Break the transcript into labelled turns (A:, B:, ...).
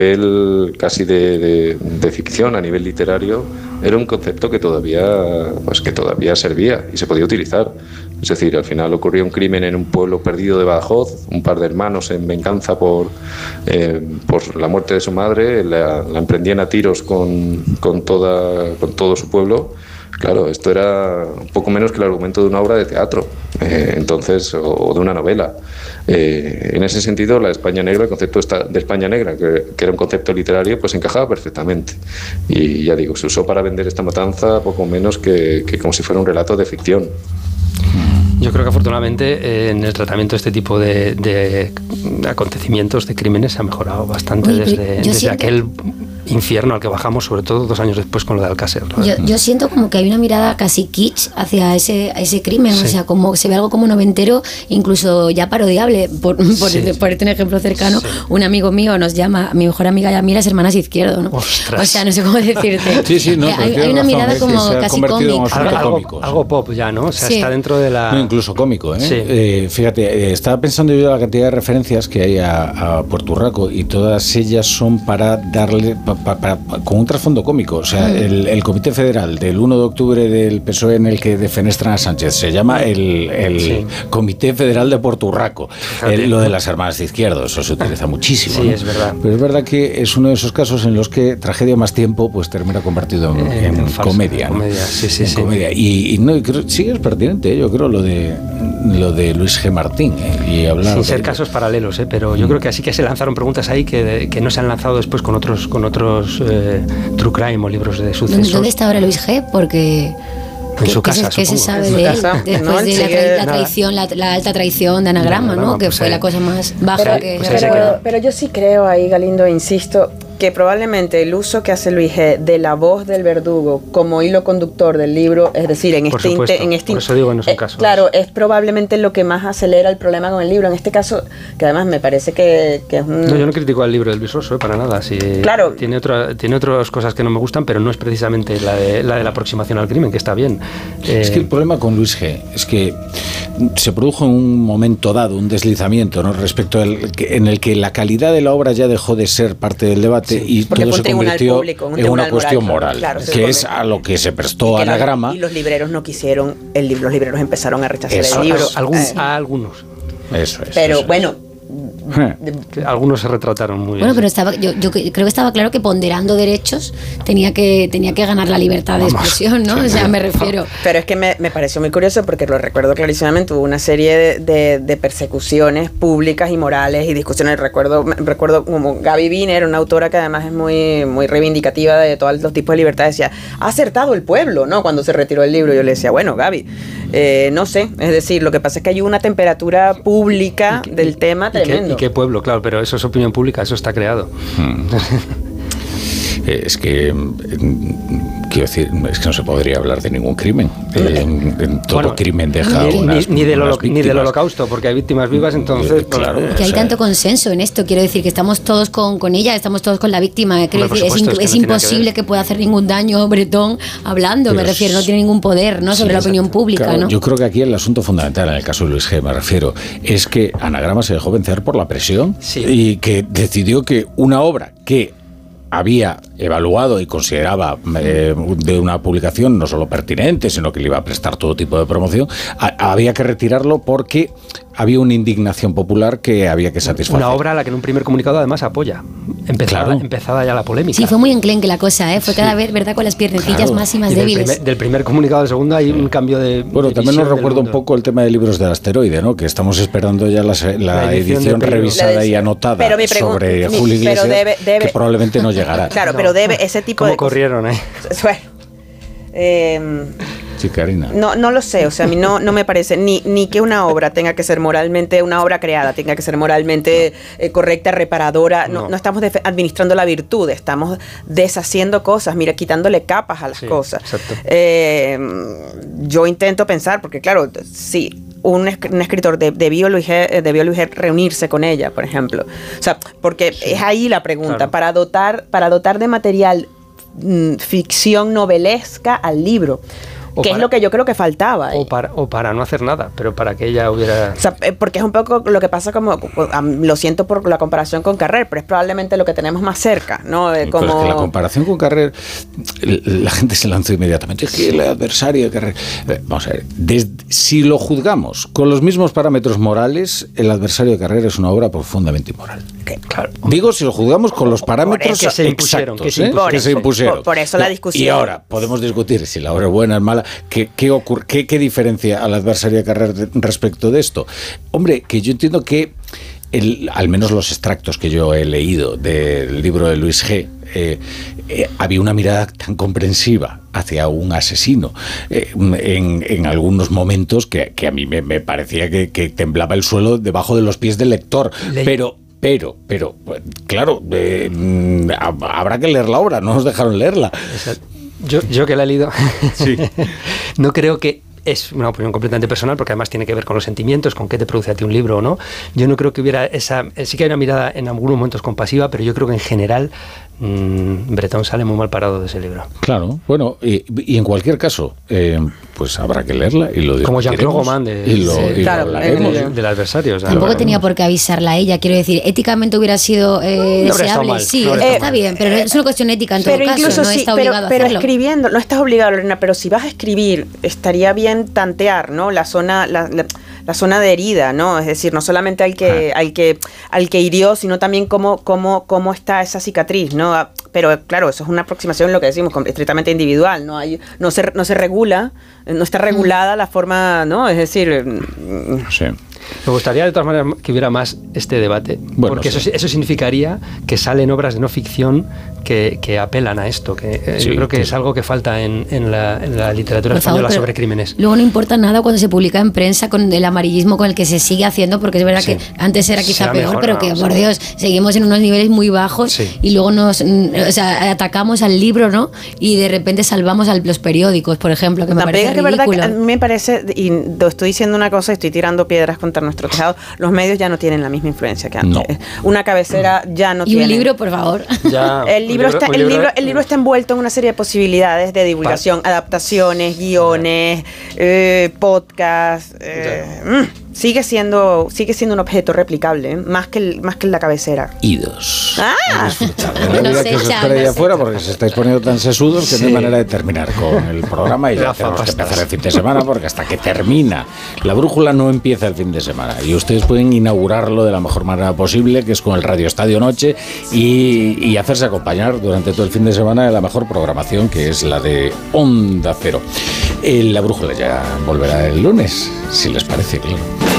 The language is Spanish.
A: nivel casi de ficción, a nivel literario, era un concepto que todavía servía y se podía utilizar. Es decir, al final ocurrió un crimen en un pueblo perdido de Badajoz, un par de hermanos en venganza por la muerte de su madre, la emprendían a tiros con todo su pueblo. Claro, esto era un poco menos que el argumento de una obra de teatro, o de una novela. En ese sentido, la España negra, el concepto de España negra, que era un concepto literario, pues encajaba perfectamente. Y ya digo, se usó para vender esta matanza poco menos que como si fuera un relato de ficción.
B: Yo creo que afortunadamente en el tratamiento de este tipo de acontecimientos, de crímenes, se ha mejorado bastante desde aquel infierno al que bajamos, sobre todo 2 años después con lo de Alcácer.
C: Yo siento como que hay una mirada casi kitsch hacia ese crimen, sí. O sea, como se ve algo como noventero, incluso ya parodiable. Por un ejemplo cercano, sí. Un amigo mío nos llama, mi mejor amiga y a mí, las hermanas Izquierdo, ¿no?
B: ¡Ostras!
C: O sea, no sé cómo decirte.
D: Sí, no,
C: hay una mirada como casi cómic.
B: Algo pop ya, ¿no? O sea, sí. Está dentro de la...
D: No, incluso cómico, ¿eh?
B: Sí.
D: Fíjate, estaba pensando yo en la cantidad de referencias que hay a Puerto Urraco y todas ellas son para darle... con un trasfondo cómico. O sea, el Comité Federal del 1 de octubre del PSOE en el que defenestran a Sánchez se llama el Comité Federal de Puerto Urraco. Lo de las hermanas de Izquierdo, eso se utiliza muchísimo.
B: Sí,
D: ¿no?
B: es verdad.
D: Pero es verdad que es uno de esos casos en los que tragedia más tiempo pues termina convertido en comedia. ¿no?
B: Sí.
D: Comedia. Y creo, sí es pertinente, yo creo, lo de Luis G. Martín. Y hablar
B: sin ser casos paralelos, pero yo creo que así que se lanzaron preguntas ahí que no se han lanzado después con otros true crime o libros de sucesos.
C: ¿Dónde está ahora Luis G? Porque...
B: En su casa,
C: ¿Qué se sabe de él? Después de la traición, la alta traición de Anagrama, ¿no? Que fue la cosa más baja
E: pero yo sí creo ahí, Galindo, insisto, que probablemente el uso que hace Luis G. de la voz del verdugo como hilo conductor del libro, es decir,
B: por eso digo, no es un caso.
E: Claro, es probablemente lo que más acelera el problema con el libro. En este caso, que además me parece que es un...
B: No, yo no critico al libro del Luis Rosso, para nada. Sí,
E: claro.
B: Tiene otras cosas que no me gustan, pero no es precisamente la de la aproximación al crimen, que está bien.
D: Es que el problema con Luis G. es que se produjo en un momento dado un deslizamiento, ¿no? Respecto en el que la calidad de la obra ya dejó de ser parte del debate. Y todo se convirtió en una cuestión moral, claro, que es a lo que se prestó Anagrama.
E: Y los libreros no quisieron el libro, los libreros empezaron a rechazar el libro.
B: A algunos.
D: Eso es.
E: Pero
D: eso
E: bueno...
B: Algunos se retrataron muy bien.
C: Bueno, pero yo creo que estaba claro que ponderando derechos tenía que ganar la libertad de expresión, ¿no? O sea, me refiero.
E: Pero es que me pareció muy curioso porque lo recuerdo clarísimamente. Hubo una serie de persecuciones públicas y morales y discusiones. Recuerdo como Gaby Wiener, una autora que además es muy, muy reivindicativa de todos los tipos de libertad, decía, ha acertado el pueblo, ¿no? Cuando se retiró el libro, yo le decía, bueno, Gaby, no sé, es decir, lo que pasa es que hay una temperatura pública del tema tremendo.
B: ¿Y qué pueblo? Claro, pero eso es opinión pública, eso está creado.
D: Es que, quiero decir, es que no se podría hablar de ningún crimen. Todo crimen deja
B: ni del holocausto, porque hay víctimas vivas, entonces...
D: Claro,
C: que hay tanto consenso en esto, quiero decir, que estamos todos con ella, estamos todos con la víctima. Quiero decir, es imposible que pueda hacer ningún daño Bretón hablando, pero me refiero, no tiene ningún poder, ¿no? Sobre la opinión pública,
D: claro,
C: ¿no?
D: Yo creo que aquí el asunto fundamental, en el caso de Luis G., me refiero, es que Anagrama se dejó vencer por la presión y que decidió que una obra que había evaluado y consideraba de una publicación no solo pertinente, sino que le iba a prestar todo tipo de promoción, había que retirarlo porque había una indignación popular que había que satisfacer.
B: Una obra a la que en un primer comunicado además apoya. Empezada ya la polémica.
C: Sí, fue muy enclenque la cosa, fue cada vez, ¿verdad?, con las piernecillas más y más débiles.
B: Del primer comunicado al segundo hay un cambio de...
D: Bueno, también nos recuerda un poco el tema de libros del asteroide, ¿no? Que estamos esperando ya la edición revisada y anotada sobre Julio Iglesias, que probablemente no llegará.
E: Claro, pero debe ese tipo de...
B: ¿Cómo corrieron,
D: Sí, Karina.
E: No lo sé, o sea, a mí no me parece ni que una obra tenga que ser moralmente, una obra creada tenga que ser moralmente correcta, reparadora. No estamos administrando la virtud, estamos deshaciendo cosas, mira, quitándole capas a las cosas. Yo intento pensar, porque claro, sí, un escritor debió Luis G. reunirse con ella, por ejemplo. O sea, porque es ahí la pregunta, claro. para dotar de material ficción novelesca al libro. es lo que yo creo que faltaba.
B: O para no hacer nada, pero para que ella hubiera...
E: O sea, porque es un poco lo que pasa, como lo siento por la comparación con Carrer, pero es probablemente lo que tenemos más cerca, ¿no?
D: Como... Pero es que la comparación con Carrer, la gente se lanzó inmediatamente. Es que el adversario de Carrer... Vamos a ver, si lo juzgamos con los mismos parámetros morales, el adversario de Carrer es una obra profundamente inmoral.
B: Claro.
D: Digo, si lo juzgamos con los parámetros que se impusieron.
E: Por eso la discusión.
D: Y ahora podemos discutir si la obra es buena o es mala. ¿Qué diferencia al adversario de Carrer respecto de esto? Hombre, que yo entiendo que al menos los extractos que yo he leído del libro de Luis G., había una mirada tan comprensiva hacia un asesino en algunos momentos que a mí me parecía que temblaba el suelo debajo de los pies del lector. Pero, claro, habrá que leer la obra, no nos dejaron leerla.
B: Yo que la he leído,
D: sí.
B: No creo que... Es una opinión completamente personal, porque además tiene que ver con los sentimientos, con qué te produce a ti un libro o no. Yo no creo que hubiera esa... Sí que hay una mirada en algunos momentos compasiva, pero yo creo que en general Bretón sale muy mal parado de ese libro.
D: Claro, bueno, y en cualquier caso, pues habrá que leerla y lo
B: como Jean-Claude Goman del adversario. O sea,
C: tampoco tenía por qué avisarla a ella, quiero decir, éticamente hubiera sido deseable. Sí, está bien, pero es una cuestión ética en todo caso, no está obligado a hacerlo.
E: Pero escribiendo, no estás obligado, Lorena, pero si vas a escribir, estaría bien tantear, ¿no? La zona de herida, ¿no? Es decir, no solamente al que hirió, sino también cómo está esa cicatriz, ¿no? Pero claro, eso es una aproximación, lo que decimos, estrictamente individual, no se regula, no está regulada la forma, ¿no? Es decir,
D: sí.
B: Me gustaría de todas maneras que hubiera más este debate, porque eso significaría que salen obras de no ficción que apelan a esto, yo creo que es algo que falta en la literatura española sobre crímenes.
C: Luego no importa nada cuando se publica en prensa con el amarillismo con el que se sigue haciendo, porque es verdad que antes era quizá peor, pero que por Dios, seguimos en unos niveles muy bajos y luego atacamos al libro, ¿no? Y de repente salvamos a los periódicos, por ejemplo, que me parece ridículo.
E: Verdad que a mí me parece, y estoy diciendo una cosa, estoy tirando piedras contra nuestro tejado, los medios ya no tienen la misma influencia que antes. No. Una cabecera ya no tiene.
C: Y un libro, por favor.
B: Ya,
E: el libro está envuelto en una serie de posibilidades de divulgación, adaptaciones, guiones, podcasts. Sigue siendo un objeto replicable, más que la cabecera.
D: Idos.
C: No
D: sé, que os espera ahí afuera, porque se estáis poniendo tan sesudos que no hay manera de terminar con el programa y ya tenemos que empezar el fin de semana, porque hasta que termina la brújula no empieza el fin de semana y ustedes pueden inaugurarlo de la mejor manera posible, que es con el Radio Estadio Noche, y hacerse acompañar durante todo el fin de semana de la mejor programación, que es la de Onda Cero. La brújula ya volverá el lunes, si les parece, claro.